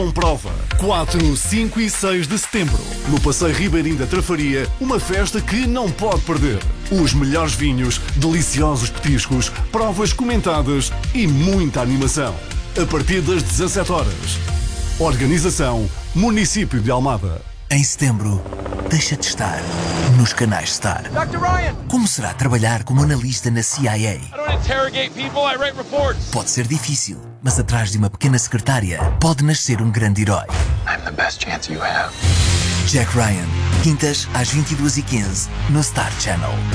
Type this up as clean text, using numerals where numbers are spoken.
Prova 4, 5 e 6 de setembro. No Passeio Ribeirinho da Trafaria, uma festa que não pode perder. Os melhores vinhos, deliciosos petiscos, provas comentadas e muita animação. A partir das 17 horas. Organização Município de Almada. Em setembro, deixa-te estar nos canais Star. Dr. Ryan! Como será trabalhar como analista na CIA? I don't interrogate people, I write reports. Pode ser difícil, mas atrás de uma pequena secretária pode nascer um grande herói. I'm the best chance you have. Jack Ryan, quintas às 22h15 no Star Channel.